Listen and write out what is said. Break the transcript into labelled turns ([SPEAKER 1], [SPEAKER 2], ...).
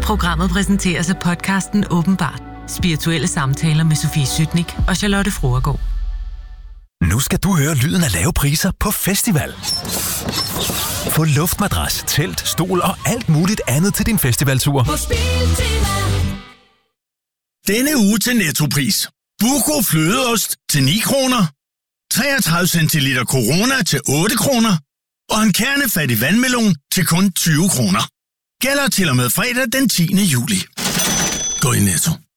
[SPEAKER 1] Programmet præsenteres af podcasten Åbenbart. Spirituelle samtaler med Sofie Sytnik og Charlotte Fruergaard.
[SPEAKER 2] Nu skal du høre lyden af lave priser på festival. Få luftmadras, telt, stol og alt muligt andet til din festivaltur.
[SPEAKER 3] Denne uge til Nettopris. Buco flødeost til 9 kroner. 33 centiliter Corona til 8 kroner. Og en kernefattig vandmelon til kun 20 kroner. Gælder til og med fredag den 10. juli. Gå i Netto.